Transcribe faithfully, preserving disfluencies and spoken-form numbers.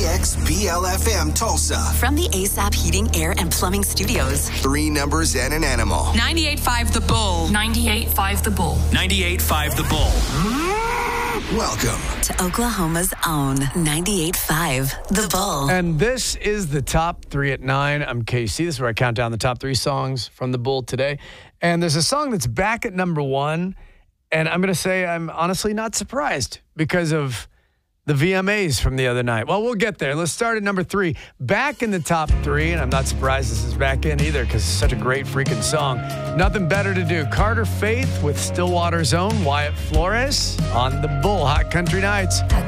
X B L F M Tulsa. From the A S A P Heating, Air, and Plumbing Studios. Three numbers and an animal. ninety-eight point five The Bull. ninety-eight point five The Bull. ninety-eight point five The Bull. Welcome to Oklahoma's own ninety-eight point five The Bull. And this is the top three at nine. I'm K C. This is where I count down the top three songs from The Bull today. And there's a song that's back at number one. And I'm going to say I'm honestly not surprised because of the V M As from the other night. Well, we'll get there. Let's start at number three. Back in the top three, and I'm not surprised this is back in either because it's such a great freaking song. Nothing better to do. Carter Faith with Stillwater's own Wyatt Flores on The Bull. Hot Country Nights. I